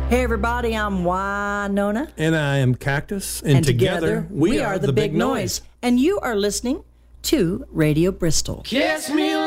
Hey everybody, I'm Winona. And I am Cactus. And together we are the Big Noise. And you are listening to Radio Bristol. Kiss me